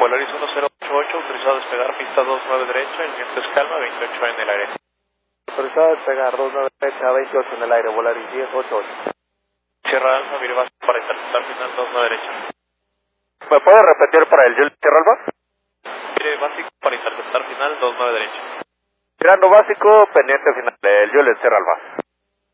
Volaris 1088, autorizado a despegar pista 29 derecha, el viento es calma, 28 en el aire. Autorizado a despegar 29 derecha, 28 en el aire, Volaris 1088. Sierra Alfa, mire básico para interceptar final 29 derecha. ¿Me puede repetir para el Juliet Sierra Alfa? Mire básico para interceptar final 29 derecha. Tirando básico, pendiente final del Juliet Sierra Alfa.